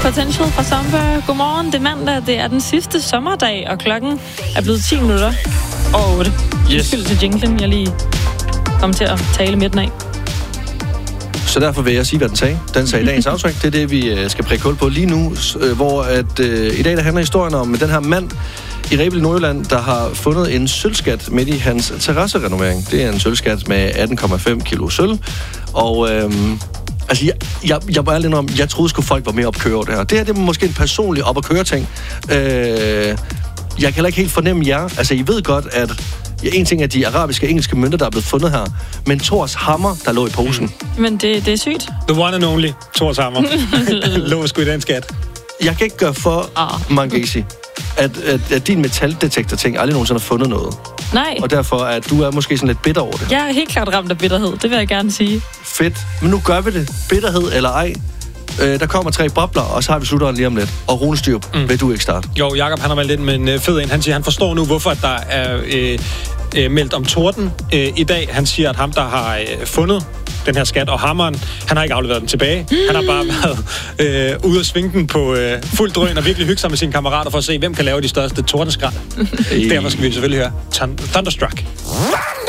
Potential fra Somber. Godmorgen, det er mandag. Det er den sidste sommerdag, og klokken er blevet 10 minutter over 8. Yes. Undskyld til jinglen, jeg lige kom til at tale midten af. Så derfor vil jeg sige, hvad den sagde. Den sagde dagens aftryk. Det er det, vi skal prikke hul på lige nu, hvor at, i dag der handler historien om den her mand i Rebild, Nordjylland, der har fundet en sølvskat midt i hans terrasserenovering. Det er en sølvskat med 18,5 kilo sølv. Og altså, jeg må ærligt indrømme, jeg troede sgu folk var mere op at køre over det her. Det her, det er måske en personlig op at køre ting. Jeg kan heller ikke helt fornemme jer. Altså, I ved godt, at en ting er de arabiske og engelske mønter, der er blevet fundet her. Men Thors hammer, der lå i posen. Men det er sygt. The one and only Thors hammer. Lå sgu i den skat. Jeg kan ikke gøre for, Mangesi, at din metaldetektor-ting aldrig nogensinde har fundet noget. Nej. Og derfor at du er måske sådan lidt bitter over det. Jeg er helt klart ramt af bitterhed, det vil jeg gerne sige. Fedt. Men nu gør vi det. Bitterhed eller ej. Der kommer 3 bobler, og så har vi slutteren lige om lidt. Og Rune Styrup, vil du ikke starte? Jo, Jakob, han har valgt ind med en fed en. Han siger, han forstår nu, hvorfor der er meldt om torden i dag. Han siger, at ham, der har fundet den her skat og hammeren, han har ikke afleveret den tilbage. Han har bare været ude at svinge den på fuld drøn og virkelig hygge sig med sine kammerater for at se, hvem kan lave de største tordenskrald. Derfor skal vi selvfølgelig høre Thunderstruck.